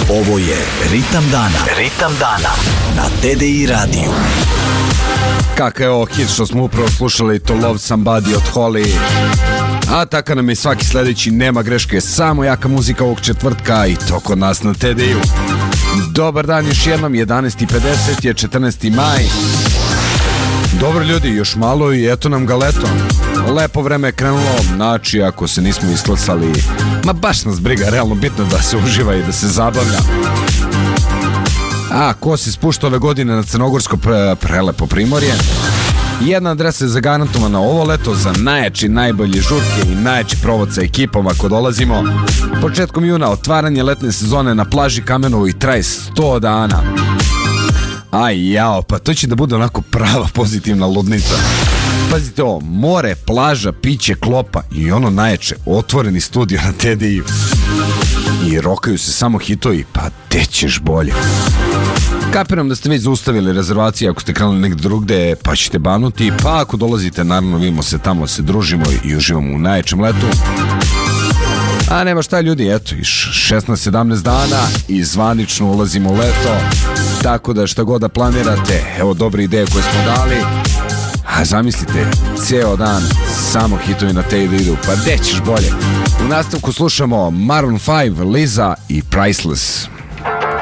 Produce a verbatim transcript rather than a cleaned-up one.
Ovo je Ritam dana. Ritam dana na T D I radiju. Kakav je ovo hit što smo upravo slušali, to Love Somebody od Holly. A tako nam je svaki sledeći, nema greške, samo jaka muzika ovog četvrtka i to kod nas na T D I-u. Dobar dan još jednom, jedanaest i pedeset je, četrnaesti maj. Dobro ljudi, još malo i eto nam ga leto. Lepo vreme je krenulo, znači ako se nismo isklasali, ma baš nas briga, realno bitno da se uživa i da se zabavlja. A ko se spušta ove godine na crnogorsko pre, prelepo primorje? Jedna adresa je zagarantovana ovo leto za najjači, najbolje žurke i najjači provod sa ekipom ako dolazimo. Početkom juna otvaranje letne sezone na plaži Kamenovo i traje sto dana. Aj jao, pa to će da bude onako prava pozitivna ludnica. Pazite ovo, more, plaža, piće, klopa i ono najjače, otvoreni studio na T D I-u. I rokaju se samo hitovi, pa te ćeš bolje. Kapiram da ste već zaustavili rezervacije ako ste krenuli negdje drugde, pa ćete banuti, pa ako dolazite, naravno vidimo se tamo, se družimo i uživamo u najjačem letu. A nema šta ljudi, eto, šesnaest sedamnaest dana i zvanično ulazimo u leto, tako da šta god da planirate, evo dobre ideje koje smo dali. A zamislite, ceo dan samo hitovi na T D I-u, pa gde ćeš bolje? U nastavku slušamo Maroon five, Liza i Priceless.